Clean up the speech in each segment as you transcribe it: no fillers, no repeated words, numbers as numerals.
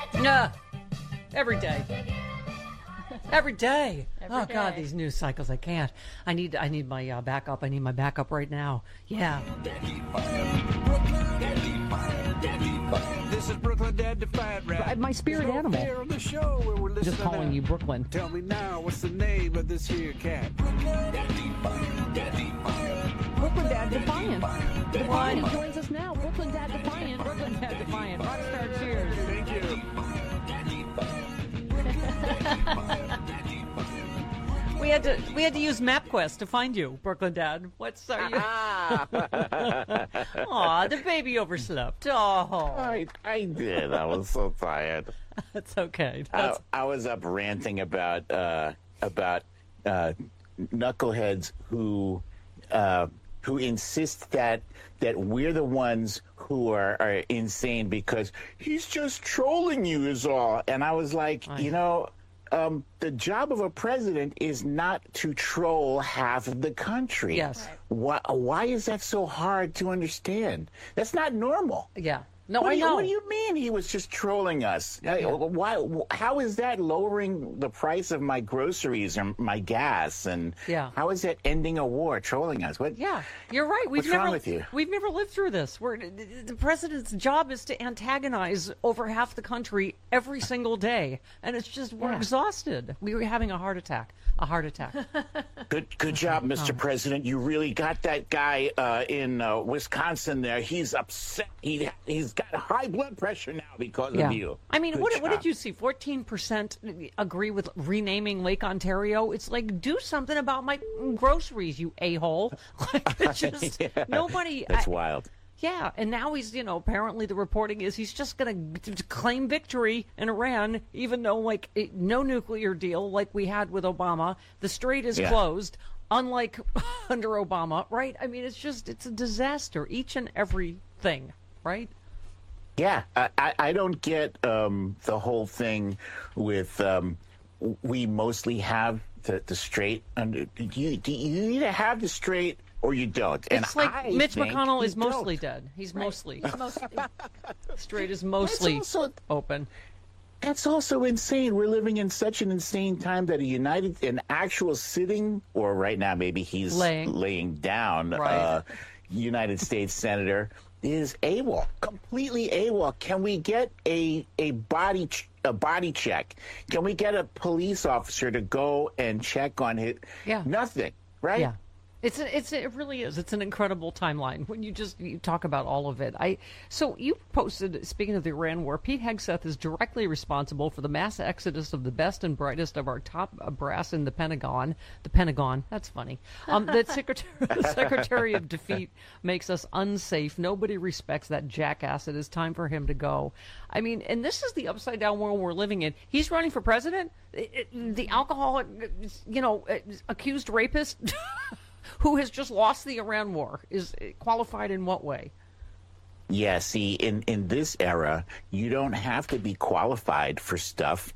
Yeah, every day. Every day. Every God, day. these news cycles, I can't. I need my backup. I need my backup right now. Yeah. This is Brooklyn Dad Defiant Rap. My spirit animal. Here on the show where we're listening Just calling you Brooklyn. Tell me now, what's the name of this here cat? Brooklyn Dad Defiant. Why he joins us now. Brooklyn Dad Defiant. Brooklyn Dad Defiant. Rockstar cheers. Thank you. We had to use MapQuest to find you, Brooklyn Dad. What's are you? Aw, the baby overslept. Oh, I did. I was so tired. that's okay. I was up ranting about knuckleheads who insist that we're the ones who are insane because he's just trolling you is all. And I was like, the job of a president is not to troll half of the country. Yes. Why is that so hard to understand? That's not normal. Yeah. No, What I do know. What do you mean he was just trolling us? Why? How is that lowering the price of my groceries or my gas? And Yeah. how is that ending a war? Trolling us? What? Yeah, you're right. What's wrong with you? We've never lived through this. The president's job is to antagonize over half the country every single day, and it's just we're exhausted. We were having a heart attack. Good job, Mr. President. You really got that guy in Wisconsin there. He's upset. He's got high blood pressure now because of you. I mean, Good what job. did you see? 14% agree with renaming Lake Ontario. It's like, do something about my groceries, you a-hole. Like, it's just nobody. That's wild. Yeah, and now he's, apparently the reporting is he's just going to claim victory in Iran, even though, no nuclear deal like we had with Obama. The strait is closed, unlike under Obama, right? I mean, it's a disaster, each and every thing, right? Yeah, I don't get the whole thing with we mostly have the strait under. You either have the strait or you don't. And It's like I Mitch think McConnell you is mostly don't. dead. He's mostly. Mostly. Strait is mostly That's also- open. That's also insane. We're living in such an insane time that an actual sitting, or right now maybe he's laying down, Right. United States Senator is AWOL, completely AWOL. Can we get a body check? Can we get a police officer to go and check on it? Yeah. Nothing, right? Yeah. It really is. It's an incredible timeline when you talk about all of it. So you posted, speaking of the Iran war, Pete Hegseth is directly responsible for the mass exodus of the best and brightest of our top brass in the Pentagon. The Pentagon, that's funny. That Secretary of Defeat makes us unsafe. Nobody respects that jackass. It is time for him to go. I mean, and this is the upside down world we're living in. He's running for president. The alcoholic, accused rapist. Who has just lost the Iran war is qualified in what way? Yeah, see, in this era, you don't have to be qualified for stuff.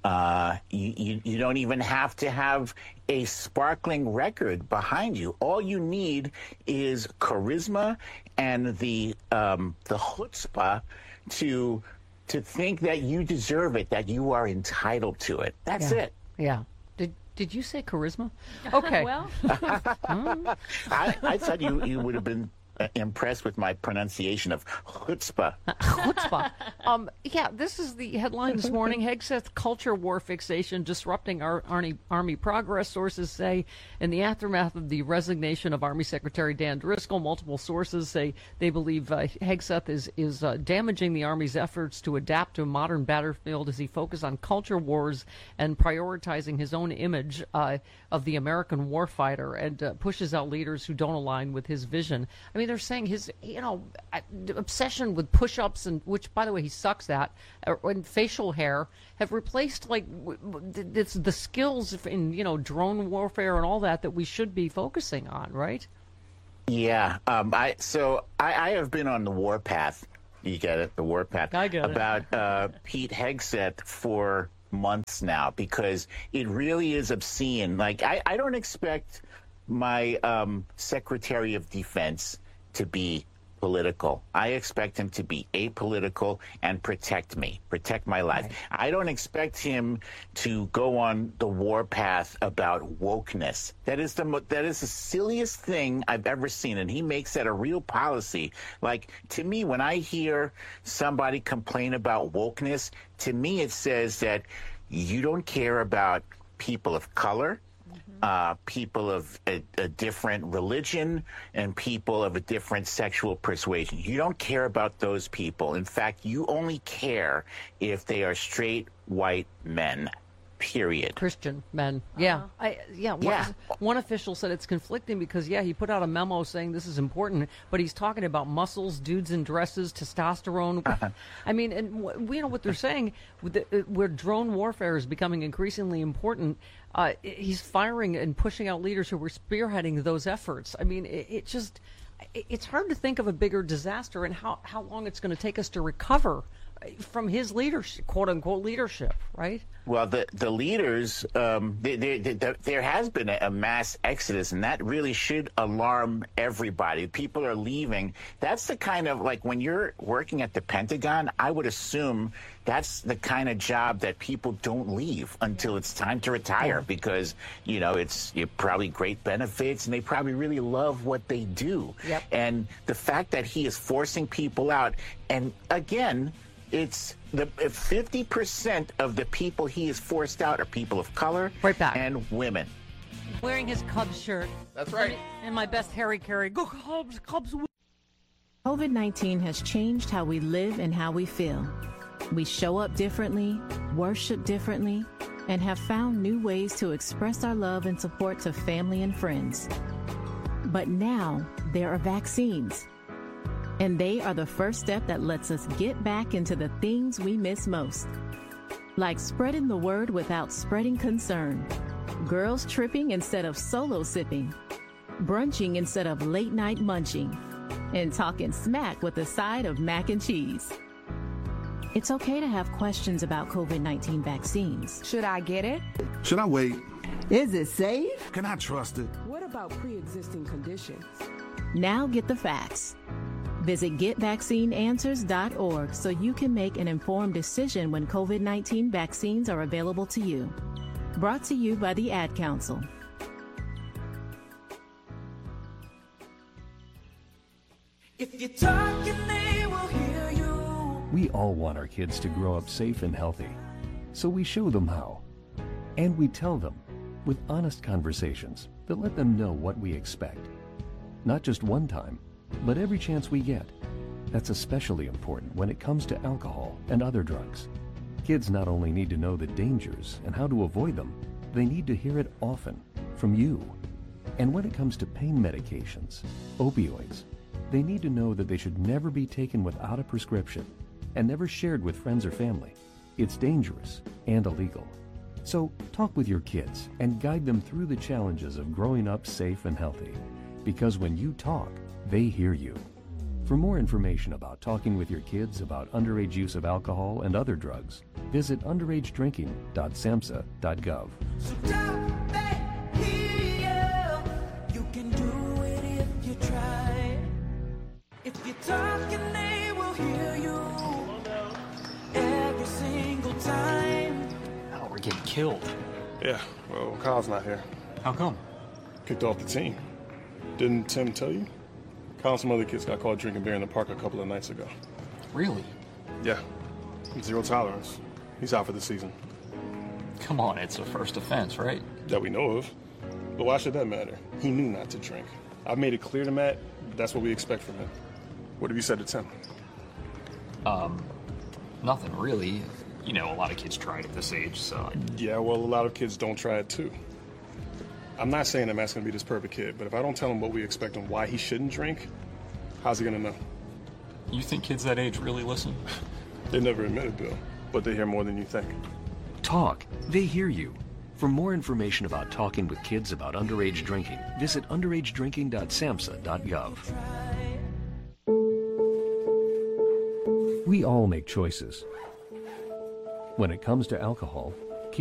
You don't even have to have a sparkling record behind you. All you need is charisma and the chutzpah to think that you deserve it, that you are entitled to it. That's it. Yeah. Did you say charisma? Okay. Well, I thought you would have been impressed with my pronunciation of chutzpah. Chutzpah. Yeah, this is the headline this morning. Hegseth culture war fixation disrupting our Army progress. Sources say in the aftermath of the resignation of Army Secretary Dan Driscoll, multiple sources say they believe Hegseth is damaging the Army's efforts to adapt to a modern battlefield as he focuses on culture wars and prioritizing his own image of the American warfighter and pushes out leaders who don't align with his vision. I mean, they're saying his, obsession with push-ups, and which, by the way, he sucks at, and facial hair have replaced the skills in drone warfare and all that we should be focusing on, right? Yeah. I have been on the warpath. You get it, the warpath. I get it. About Pete Hegseth for months now, because it really is obscene. Like I don't expect my Secretary of Defense to be political. I expect him to be apolitical and protect me, protect my life. Right. I don't expect him to go on the warpath about wokeness. That is the silliest thing I've ever seen, and he makes that a real policy. Like, to me, when I hear somebody complain about wokeness, to me it says that you don't care about people of color, people of a different religion, and people of a different sexual persuasion. You don't care about those people. In fact, you only care if they are straight white men. Period. Christian men. Yeah. One official said it's conflicting because, he put out a memo saying this is important, but he's talking about muscles, dudes in dresses, testosterone. I mean, and we know what they're saying, where drone warfare is becoming increasingly important. He's firing and pushing out leaders who were spearheading those efforts. I mean, it's hard to think of a bigger disaster and how long it's going to take us to recover from his leadership, quote unquote leadership, right? Well, the leaders, there has been a mass exodus, and that really should alarm everybody. People are leaving. That's the kind of, like, when you're working at the Pentagon, I would assume that's the kind of job that people don't leave until it's time to retire, because, it's probably great benefits and they probably really love what they do. Yep. And the fact that he is forcing people out, and again, it's 50% of the people he has forced out are people of color and women. Wearing his Cubs shirt. That's right. And my best Harry Carey. Go Cubs, Cubs. COVID-19 has changed how we live and how we feel. We show up differently, worship differently, and have found new ways to express our love and support to family and friends. But now there are vaccines. And they are the first step that lets us get back into the things we miss most. Like spreading the word without spreading concern. Girls tripping instead of solo sipping. Brunching instead of late night munching. And talking smack with a side of mac and cheese. It's okay to have questions about COVID-19 vaccines. Should I get it? Should I wait? Is it safe? Can I trust it? What about pre-existing conditions? Now get the facts. Visit GetVaccineAnswers.org so you can make an informed decision when COVID-19 vaccines are available to you. Brought to you by the Ad Council. If you're talking, they will hear you. We all want our kids to grow up safe and healthy, so we show them how. And we tell them with honest conversations that let them know what we expect. Not just one time, but every chance we get. That's especially important when it comes to alcohol and other drugs. Kids not only need to know the dangers and how to avoid them, they need to hear it often from you. And when it comes to pain medications, opioids, they need to know that they should never be taken without a prescription and never shared with friends or family. It's dangerous and illegal. So talk with your kids and guide them through the challenges of growing up safe and healthy. Because when you talk, they hear you. For more information about talking with your kids about underage use of alcohol and other drugs, visit underagedrinking.samhsa.gov. So don't they hear you? You can do it if you try. If you're talking, they will hear you every single time. Oh, we're getting killed. Yeah, well, Kyle's not here. How come? Kicked off the team. Didn't Tim tell you? Kyle and some other kids got caught drinking beer in the park a couple of nights ago. Really? Yeah. Zero tolerance. He's out for the season. Come on, it's a first offense, right? That we know of. But why should that matter? He knew not to drink. I've made it clear to Matt that's what we expect from him. What have you said to Tim? Nothing really. You know, a lot of kids try it at this age, so... Yeah, well, a lot of kids don't try it too. I'm not saying that Matt's gonna be this perfect kid, but if I don't tell him what we expect and why he shouldn't drink, how's he gonna know? You think kids that age really listen? They never admit it, Bill, but they hear more than you think. Talk. They hear you. For more information about talking with kids about underage drinking, visit underagedrinking.samhsa.gov. We all make choices. When it comes to alcohol,